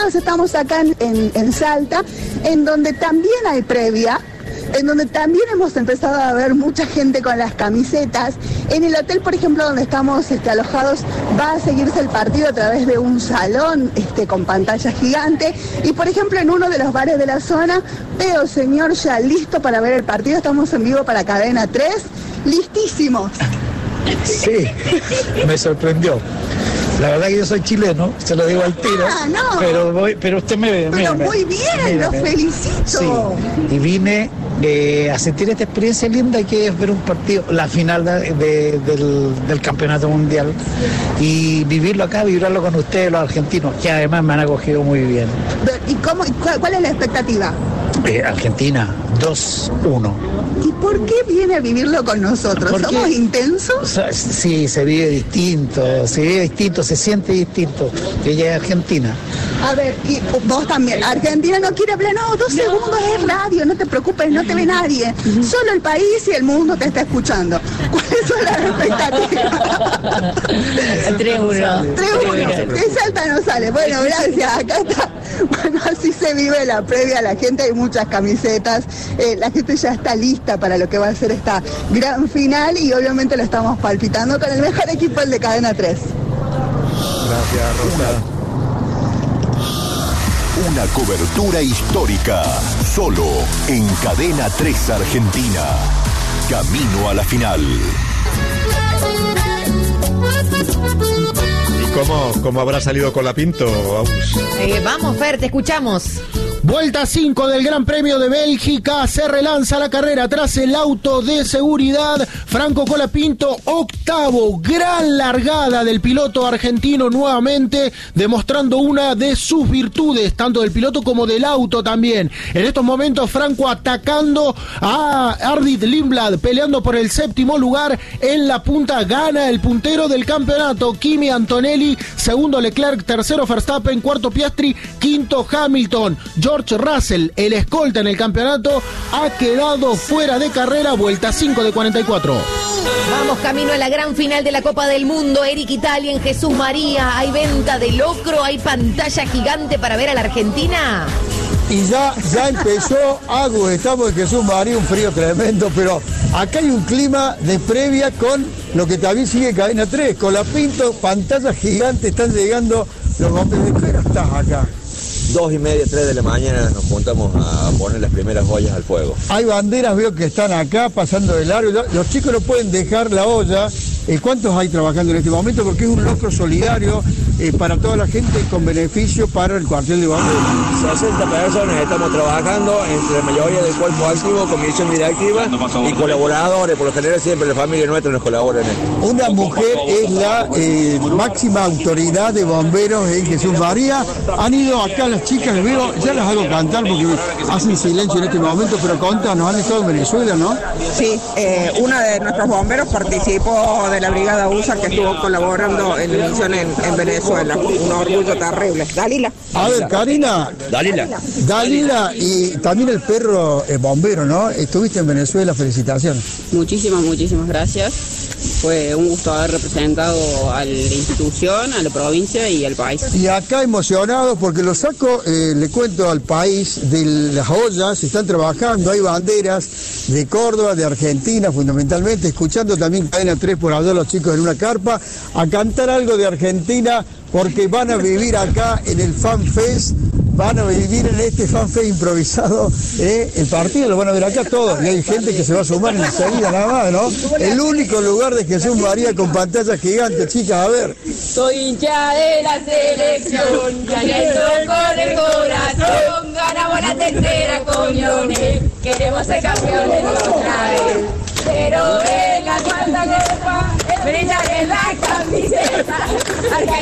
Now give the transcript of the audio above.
nosotros estamos acá en Salta, en donde también hay previa, en donde también hemos empezado a ver mucha gente con las camisetas. En el hotel, por ejemplo, donde estamos alojados, va a seguirse el partido a través de un salón con pantalla gigante. Y, por ejemplo, en uno de los bares de la zona, veo, señor, ya listo para ver el partido. Estamos en vivo para Cadena 3. ¡Listísimos! Sí, me sorprendió. La verdad que yo soy chileno, se lo digo al tiro, no. pero usted me ve. Pero muy bien, lo felicito. Sí, y vine a sentir esta experiencia linda que es ver un partido, la final del campeonato mundial, y vivirlo acá, vibrarlo con ustedes, los argentinos, que además me han acogido muy bien. ¿Y cuál es la expectativa? Argentina, 2-1. ¿Y por qué viene a vivirlo con nosotros? Porque ¿Somos intensos? Sí, se vive distinto, se siente distinto. Ella es argentina. A ver, y vos también. Argentina no quiere hablar, no, 2 segundos es radio, no te preocupes, no te ve nadie. Solo el país y el mundo te está escuchando. ¿Cuáles son las expectativas? 3-1. 3-1. ¿Qué Salta no sale? Bueno, gracias, acá está. Bueno, así se vive la previa, la gente, hay muchas camisetas, la gente ya está lista para lo que va a ser esta gran final y obviamente lo estamos palpitando con el mejor equipo, el de Cadena 3. Gracias, Rosa. Una cobertura histórica, solo en Cadena 3 Argentina. Camino a la final. ¿Y cómo habrá salido Colapinto, Agus? Vamos, Fer, te escuchamos. Vuelta 5 del Gran Premio de Bélgica, se relanza la carrera tras el auto de seguridad. Franco Colapinto, octavo, gran largada del piloto argentino nuevamente, demostrando una de sus virtudes, tanto del piloto como del auto también. En estos momentos Franco atacando a Ardit Lindblad, peleando por el 7º lugar en la punta, gana el puntero del campeonato, Kimi Antonelli, segundo Leclerc, tercero Verstappen, cuarto Piastri, quinto Hamilton. George Russell, el escolta en el campeonato, ha quedado fuera de carrera, vuelta 5 de 44. Vamos camino a la gran final de la Copa del Mundo. Eric Italia en Jesús María. Hay venta de locro, hay pantalla gigante para ver a la Argentina. Y ya empezó, estamos en Jesús María, un frío tremendo, pero acá hay un clima de previa con lo que también sigue Cadena 3, Colapinto, pantalla gigante, están llegando los bomberos. ¿De qué hora estás acá? 2:30, 3 de la mañana nos juntamos a poner las primeras ollas al fuego. Hay banderas, veo que están acá pasando de largo. Los chicos no pueden dejar la olla. ¿Cuántos hay trabajando en este momento? Porque es un locro solidario para toda la gente con beneficio para el cuartel de bomberos. 60 personas estamos trabajando, entre la mayoría del cuerpo activo, comisión directiva y colaboradores. Por lo general siempre la familia nuestra nos colabora en esto. Una mujer es la máxima autoridad de bomberos en Jesús María. Han ido acá las chicas, les veo, ya las hago cantar porque hacen silencio en este momento, pero contanos, han estado en Venezuela, ¿no? Sí, una de nuestros bomberos participó de la brigada USA que estuvo colaborando en la misión en Venezuela. Un orgullo terrible. Dalila. A ver, Karina. Dalila y también el perro bombero, ¿no? Estuviste en Venezuela, felicitaciones. Muchísimas gracias. Fue un gusto haber representado a la institución, a la provincia y al país. Y acá emocionados porque lo saco, le cuento al país, de las ollas, están trabajando, hay banderas de Córdoba, de Argentina fundamentalmente, escuchando también Cadena 3 por allá los chicos en una carpa, a cantar algo de Argentina porque van a vivir acá en el Fan Fest. Van a vivir en este fanfest improvisado, el partido lo van a ver acá todos, y hay gente que se va a sumar enseguida nada más, ¿no? El único lugar de Jesús María con pantalla gigante, chicas, a ver. Soy hincha de la selección, caliento con el corazón, ganamos la tercera con Lionel, queremos ser campeones otra vez, pero en la cuarta copa, brillar en la camiseta, Argentina.